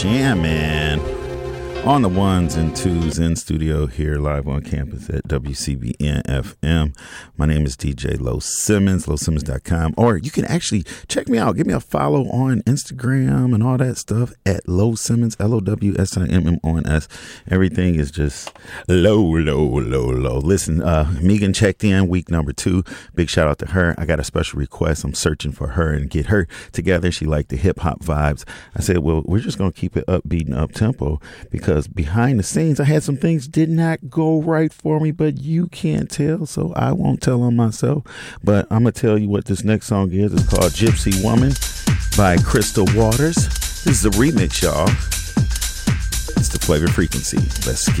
Jamming on the ones and twos in studio here live on campus at WCBN FM. My name is DJ Low Simmons, lowsimmons.com. Or you can actually check me out. Give me a follow on Instagram and all that stuff at Low Simmons, LOWSIMMONS. Everything is just low. Listen, Megan checked in week number 2. Big shout out to her. I got a special request. I'm searching for her and get her together. She liked the hip hop vibes. I said, well, we're just going to keep it upbeat and up tempo because behind the scenes, I had some things did not go right for me, but you can't tell, so I won't tell on myself. But I'm going to tell you what this next song is. It's called Gypsy Woman by Crystal Waters. This is a remix, y'all. It's the Flavor Frequency. Let's get